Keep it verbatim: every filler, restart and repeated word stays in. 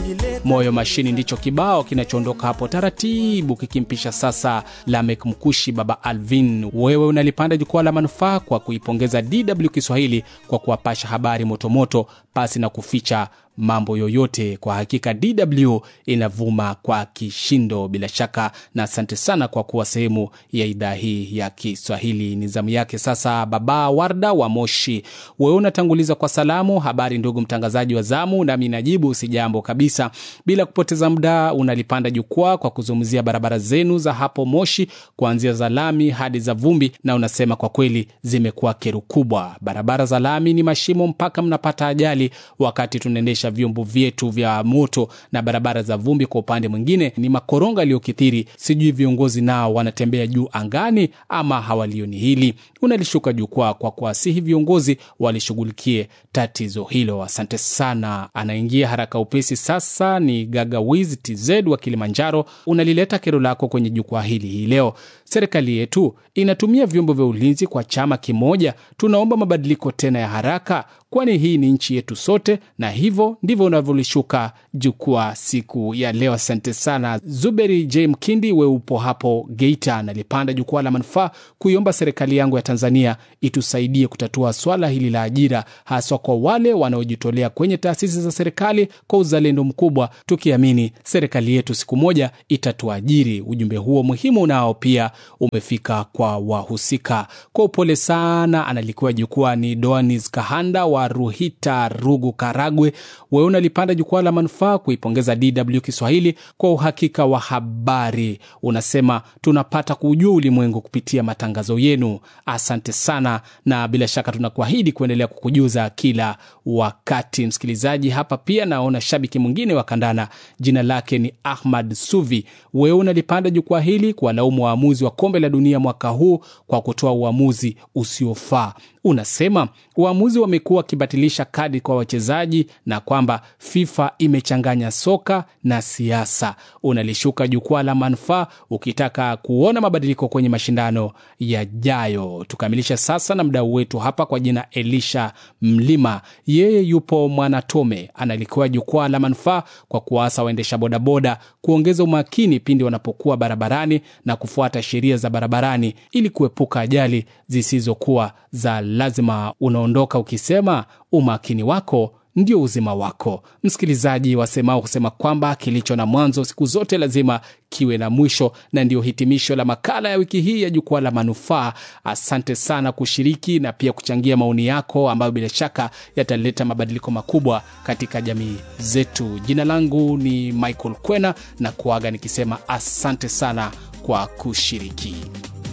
Moyo Mashini ndicho kibao kinachoondoka hapo taratibu kikimpisha sasa Lamek Mkushi, Baba Alvin. Wewe unalipanda jukwaa la manufaa kwa kuipongeza D W Kiswahili kwa kuwapasha habari motomoto pasi na kuficha mambo yoyote. Kwa hakika D W inavuma kwa kishindo bila shaka, na asante sana kwa kuwa sehemu ya idhaa hii ya Kiswahili. Nizamu yake sasa Baba Warda wa Moshi. Wewe unatanguliza kwa salamu: habari ndugu mtangazaji wa zamu, nami najibu sijambo kabisa. Bila kupoteza muda unalipanda jukwaa kwa kuzungumzia barabara zenu za hapo Moshi, kuanzia za lami hadi za vumbi, na unasema kwa kweli zimekuwa kero kubwa. Barabara za lami ni mashimo mpaka mnapata ajali wakati tunaendesha vyombo vyetu vya moto, na barabara za vumbi kwa upande mwingine ni makoronga yaliyokithiri. Sijui viongozi nao wanatembea juu angani ama hawalioni hili. Unalishuka jukwaa kwa kuasihi viongozi walishughulikie tatizo hilo. Asante sana. Anaingia haraka upesi sasa ni Gaga Wiz T Z wa Kilimanjaro. Unalileta kero lako kwenye jukwaa hili hii leo. Serikali yetu inatumia vyombo vya ulinzi kwa chama kimoja. Tunaomba mabadiliko tena ya haraka, kwani hii ni nchi yetu sote, na hivyo ndivyo unavyolishuka jukwaa siku ya leo. Asante sana. Zuberi J Mkindi, we upo hapo Geita, nalipanda jukwaa la manufaa kuiomba serikali yangu ya Tanzania itusaidie kutatua swala hili la ajira, hasa kwa wale wanaojitolea kwenye taasisi za serikali kwa uzalendo mkubwa, tukiamini serikali yetu siku moja itatuajiri. Ujumbe huo muhimu nao pia umefika kwa wahusika. Kwa upole sana analikuwa jukwaa ni Doanis Kahanda wa Ruhita, Rugu, Karagwe. Wewe unalipanda jukwaa la manufaa kuipongeza D W Kiswahili kwa uhakika wa habari. Unasema tunapata kujua ulimwengu kupitia matangazo yenu. Asante sana, na bila shaka tunakuahidi kuendelea kukujuza kila wakati. Msikilizaji, hapa pia naona shabiki mwingine wa kandana, jina lake ni Ahmad Suvi. Wewe unalipanda jukwaa hili kwa laumu waamuzi wa kombe la dunia mwaka huu kwa kutoa uamuzi usiofaa. Unasema waamuzi wamekuwa kibatilisha kadi kwa wachezaji na kwamba FIFA imechanganya soka na siasa. Unalishuka jukwaa la manufaa ukitaka kuona mabadiliko kwenye mashindano yajayo. Tukamilisha sasa na mdau wetu hapa kwa jina Elisha Mlima. Yeye yupo Mwanatome, analikuwa jukwaa la manufaa kwa kuasa waendesha bodaboda kuongeza umakini pindi wanapokuwa barabarani na kufuata sheria za barabarani ili kuepuka ajali zisizokuwa za lazima. Unaondoka ukisema umakini wako ndio uzima wako. Msikilizaji, wasemao kusema kwamba kilicho na mwanzo siku zote lazima kiwe na mwisho, na ndio hitimisho la makala ya wiki hii ya jukwaa la manufaa. Asante sana kushiriki na pia kuchangia maoni yako ambayo bila shaka yataleta mabadiliko makubwa katika jamii zetu. Jina langu ni Michael Kwena na kuaga nikisema asante sana kwa kushiriki.